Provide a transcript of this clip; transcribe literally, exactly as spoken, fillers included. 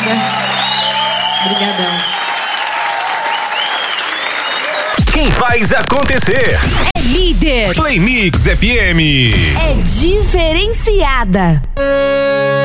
Obrigada. Obrigadão. Quem faz acontecer é líder. Play Mix F M é diferenciada.